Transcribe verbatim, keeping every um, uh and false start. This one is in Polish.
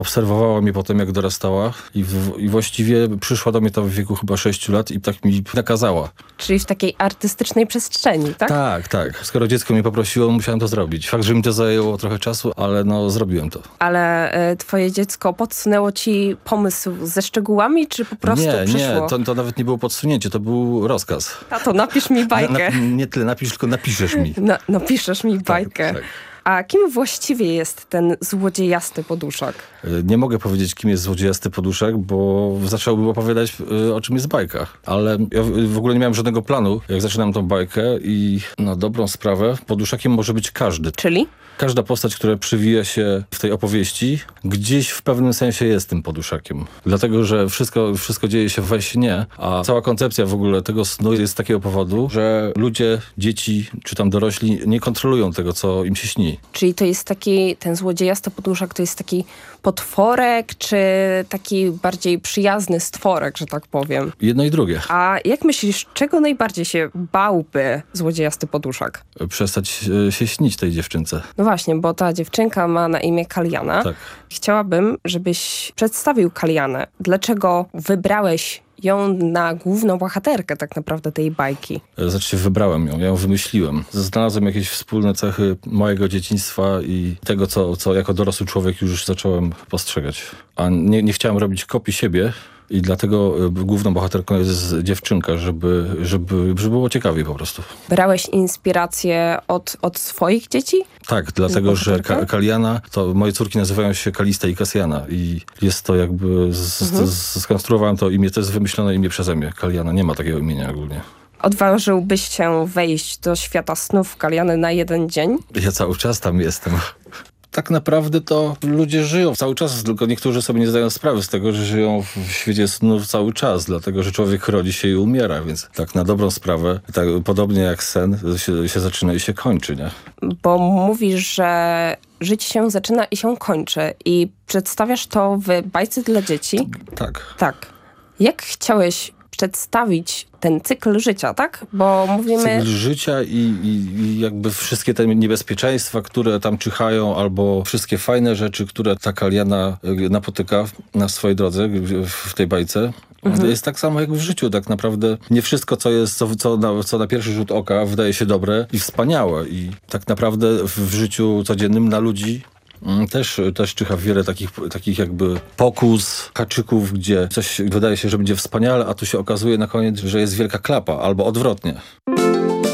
Obserwowała mnie potem, jak dorastała i, w, i właściwie przyszła do mnie tam w wieku chyba sześciu lat i tak mi nakazała. Czyli w takiej artystycznej przestrzeni, tak? Tak, tak. Skoro dziecko mnie poprosiło, musiałem to zrobić. Fakt, że mi to zajęło trochę czasu, ale no zrobiłem to. Ale e, twoje dziecko podsunęło ci pomysł ze szczegółami, czy po prostu nie, przyszło? Nie, to, to nawet nie było podsunięcie, to był rozkaz. Tato, napisz mi bajkę. Na, na, nie tyle napisz, tylko napiszesz mi. No, napiszesz mi bajkę. Tak, tak. A kim właściwie jest ten złodziejasty poduszek? Nie mogę powiedzieć, kim jest złodziejasty poduszek, bo zacząłbym opowiadać, o czym jest bajka. Ale ja w ogóle nie miałem żadnego planu, jak zaczynam tą bajkę i na dobrą sprawę poduszakiem może być każdy. Czyli? Każda postać, która przywija się w tej opowieści, gdzieś w pewnym sensie jest tym poduszakiem. Dlatego, że wszystko, wszystko dzieje się we śnie, a cała koncepcja w ogóle tego snu jest z takiego powodu, że ludzie, dzieci czy tam dorośli nie kontrolują tego, co im się śni. Czyli to jest taki, ten złodziejasty poduszek to jest taki potworek, czy taki bardziej przyjazny stworek, że tak powiem? Jedno i drugie. A jak myślisz, czego najbardziej się bałby złodziejasty poduszek? Przestać się śnić tej dziewczynce. No właśnie, bo ta dziewczynka ma na imię Kaliana. Tak. Chciałabym, żebyś przedstawił Kalianę. Dlaczego wybrałeś ją na główną bohaterkę tak naprawdę tej bajki? Znaczy wybrałem ją, ja ją wymyśliłem. Znalazłem jakieś wspólne cechy mojego dzieciństwa i tego, co, co jako dorosły człowiek już zacząłem postrzegać. A nie, nie chciałem robić kopii siebie i dlatego główną bohaterką jest dziewczynka, żeby, żeby, żeby było ciekawiej po prostu. Brałeś inspirację od, od swoich dzieci? Tak, dlatego, że Ka- Kaliana, to moje córki nazywają się Kalista i Kasjana i jest to jakby, z, mhm. z, skonstruowałem to imię, to jest wymyślone imię przeze mnie. Kaliana, nie ma takiego imienia ogólnie. Odważyłbyś się wejść do świata snów Kaliany na jeden dzień? Ja cały czas tam jestem. Tak naprawdę to ludzie żyją cały czas, tylko niektórzy sobie nie zdają sprawy z tego, że żyją w świecie snów cały czas, dlatego że człowiek rodzi się i umiera, więc tak na dobrą sprawę, tak podobnie jak sen, się, się zaczyna i się kończy, nie? Bo mówisz, że życie się zaczyna i się kończy i przedstawiasz to w bajce dla dzieci? Tak. Tak. Jak chciałeś przedstawić ten cykl życia, tak? Bo mówimy... Cykl życia i, i, i jakby wszystkie te niebezpieczeństwa, które tam czyhają, albo wszystkie fajne rzeczy, które ta Kaliana napotyka na swojej drodze w tej bajce. Mhm. Jest tak samo jak w życiu. Tak naprawdę nie wszystko, co jest, co, co, na, co na pierwszy rzut oka wydaje się dobre i wspaniałe. I tak naprawdę w, w życiu codziennym na ludzi Też, też czyha wiele takich, takich jakby pokus, haczyków, gdzie coś wydaje się, że będzie wspaniale, a tu się okazuje na koniec, że jest wielka klapa, albo odwrotnie.